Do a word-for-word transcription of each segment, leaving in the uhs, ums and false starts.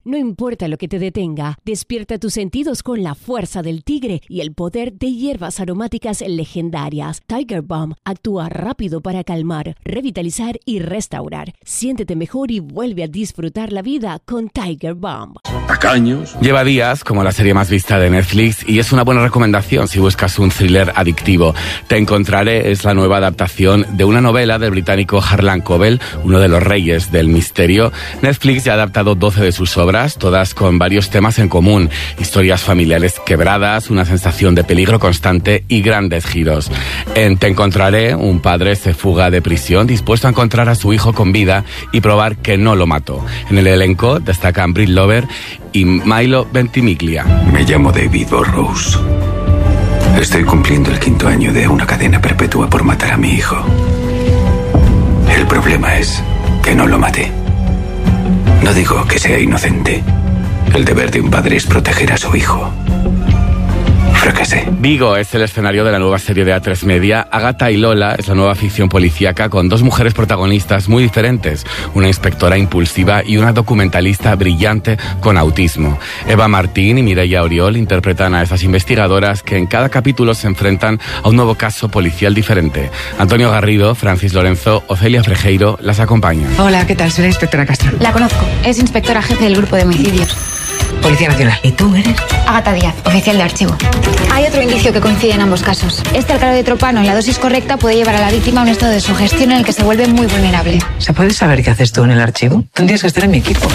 No importa lo que te detenga, despierta tus sentidos con la fuerza del tigre y el poder de hierbas aromáticas legendarias. Tiger Balm actúa rápido para calmar, revitalizar y restaurar. Siéntete mejor y vuelve a disfrutar la vida con Tiger Balm. Tacaños. Lleva días como la serie más vista de Netflix y es una buena recomendación si buscas un thriller adictivo. Te encontraré es la nueva adaptación de una novela del británico Harlan Coben, uno de los reyes del misterio. Netflix ya ha adaptado doce de sus obras, todas con varios temas en común: historias familiares quebradas, una sensación de peligro constante y grandes giros. En Te encontraré, un padre se fuga de prisión dispuesto a encontrar a su hijo con vida y probar que no lo mató. En el elenco destacan Britt Lover y Milo Ventimiglia. Me llamo David Burrows. Estoy cumpliendo el quinto año de una cadena perpetua por matar a mi hijo. El problema es que no lo maté. No digo que sea inocente. El deber de un padre es proteger a su hijo. Fracasé. Vigo es el escenario de la nueva serie de A tres Media. Agatha y Lola es la nueva ficción policíaca con dos mujeres protagonistas muy diferentes, una inspectora impulsiva y una documentalista brillante con autismo. Eva Martín y Mireia Oriol interpretan a esas investigadoras que en cada capítulo se enfrentan a un nuevo caso policial diferente. Antonio Garrido, Francis Lorenzo, Ocelia Frejeiro las acompañan. Hola, ¿qué tal? Soy la inspectora Castro. La conozco, es inspectora jefe del grupo de homicidios. Policía Nacional. ¿Y tú eres? Agatha Díaz, oficial de archivo. Hay otro indicio que coincide en ambos casos. Este alcaloide de tropano en la dosis correcta puede llevar a la víctima a un estado de sugestión en el que se vuelve muy vulnerable. ¿Se puede saber qué haces tú en el archivo? Tendrías que estar en mi equipo.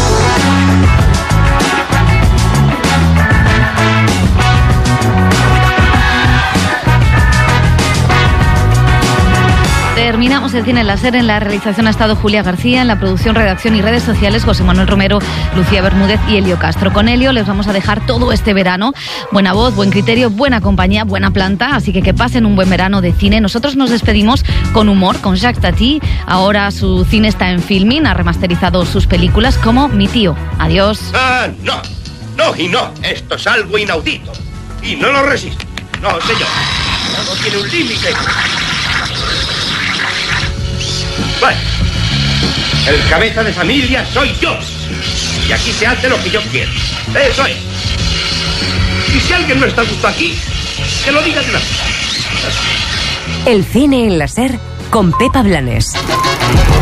Terminamos el cine en la SER. En la realización ha estado Julia García, en la producción, redacción y redes sociales José Manuel Romero, Lucía Bermúdez y Elio Castro. Con Elio les vamos a dejar todo este verano. Buena voz, buen criterio, buena compañía, buena planta, así que que pasen un buen verano de cine. Nosotros nos despedimos con humor, con Jacques Tati. Ahora su cine está en Filmin, ha remasterizado sus películas como Mi tío. Adiós. Ah, no, no y no. Esto es algo inaudito y no lo resisto. No, señor. Todo tiene un límite. Bueno, el cabeza de familia soy yo. Y aquí se hace lo que yo quiero. Eso es. Y si alguien no está a gusto aquí, que lo diga de una vez. El cine en la SER con Pepa Blanes.